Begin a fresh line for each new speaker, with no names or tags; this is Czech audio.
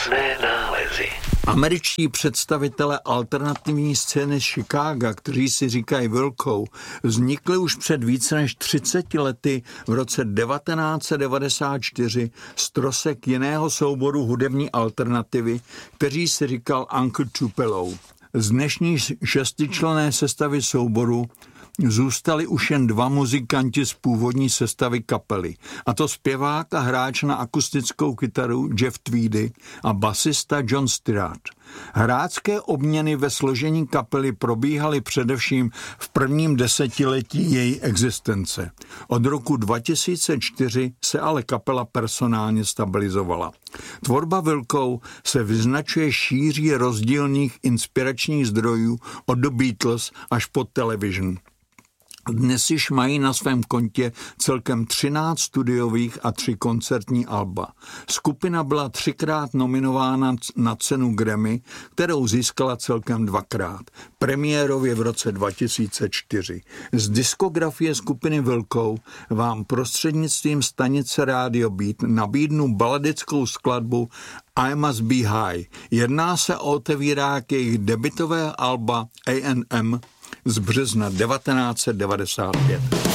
Krásné nálezy.
Američtí představitelé alternativní scény z Chicaga, kteří si říkají Wilco, vznikli už před více než 30 lety v roce 1994 z trosek jiného souboru hudební alternativy, který si říkal Uncle Tupelo. Z dnešní šestičlenné sestavy souboru zůstali už jen dva muzikanti z původní sestavy kapely, a to zpěvák a hráč na akustickou kytaru Jeff Tweedy a basista John Stewart. Hráčské obměny ve složení kapely probíhaly především v prvním desetiletí její existence. Od roku 2004 se ale kapela personálně stabilizovala. Tvorba Wilco se vyznačuje šíří rozdílných inspiračních zdrojů od The Beatles až po Television. Dnes již mají na svém kontě celkem 13 studiových a 3 koncertní alba. Skupina byla 3krát nominována na cenu Grammy, kterou získala celkem 2krát. Premiérově v roce 2004. Z diskografie skupiny Wilco vám prostřednictvím stanice Radio Beat nabídnu baladickou skladbu I Must Be High. Jedná se o otevírák jejich debutové alba A&M z března 1995.